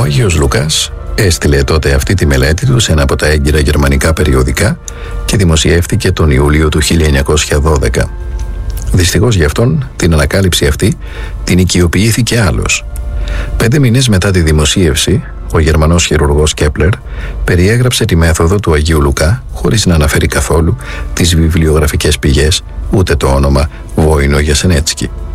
Άγιος Λουκάς έστειλε τότε αυτή τη μελέτη του σε ένα από τα έγκυρα γερμανικά περιοδικά και δημοσιεύτηκε τον Ιούλιο του 1912. Δυστυχώς για αυτόν την ανακάλυψη αυτή την οικειοποιήθηκε άλλος. 5 μήνες μετά τη δημοσίευση, ο Γερμανός χειρουργός Κέπλερ περιέγραψε τη μέθοδο του Αγίου Λουκά χωρίς να αναφέρει καθόλου τις βιβλιογραφικές πηγές ούτε το όνομα Βόινο Γιασενέτσκι.